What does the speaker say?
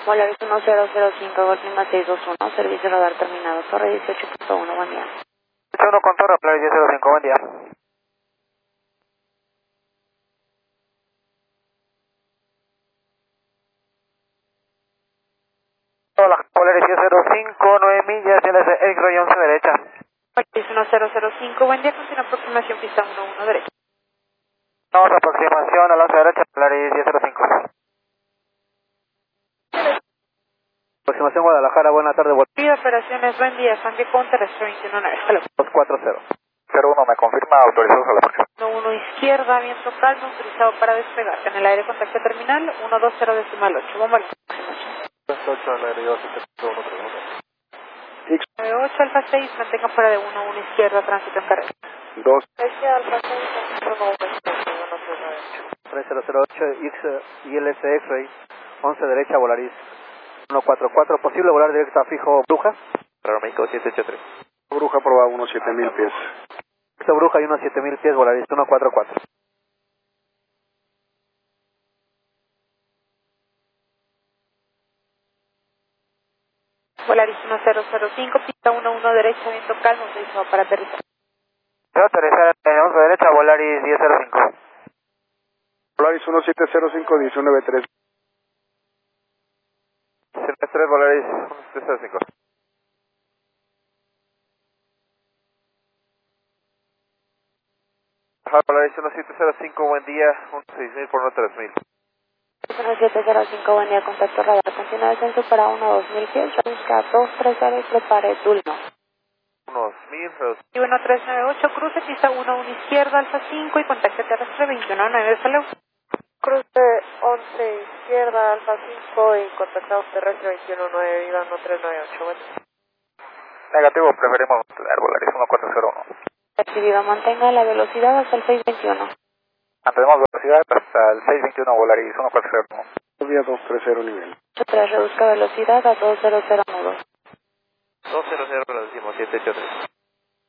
Volaris 1005, Golf Lima 621, servicio radar terminado, Torre 18.1, buen día. 1 con Torre, Playa 1005, buen día. Hola, Volaris 1005, 9 millas, LS X-Ray 11 derecha. Volaris 1005, buen día, continúa aproximación pista 11 derecha. Vamos a aproximación al 11 derecha, Volaris 1005. Aproximación Guadalajara, buena tarde, Sí, operaciones, buen día, Sangue Contra, Terrestre 219, hasta luego. 240. 01, me confirma, autorizado a la próxima. 1 izquierda, viento calmo, autorizado para despegar. En el aire contacto terminal, 120.8, bomba. 8 al aire, 27131. 98 Alfa 6, mantenga fuera de 1 izquierda, tránsito en carrera. 2. Alfa 6, 3008, X y LS X-Ray, 11 derecha, Volaris 144, posible volar directo a fijo Bruja. Claro, México 783. Bruja proba unos 7000 pies. Fijo Bruja y unos 7000 pies, Volaris 144. Volaris 1005, pista 11 derecha, viento calmo, autorizado para aterrizar. Aterrizar en 11 derecha, Volaris 1005. Volaris 1705, 193. 3 Volaris 1705. Volaris 1705, buen día, 16000 por 13000. 1705, buen día, contacto radar, continúa descenso para 2000 pies, busca 230 y prepare Dulno. 1000, Y 1398, cruce, pista 11 izquierda, Alfa 5 y contacto terrestre 219, hasta luego. Cruce 11 izquierda, Alfa 5 y contacto terrestre 219, Iván 1398, bueno. Negativo, preferimos tener Volaris 1401. Recibido, mantenga la velocidad hasta el 621. Mantenemos velocidad hasta el 621, Volaris 1401. Vía 230 nivel. 3, reduzca velocidad a 200 nudos. 200, lo decimos, 783.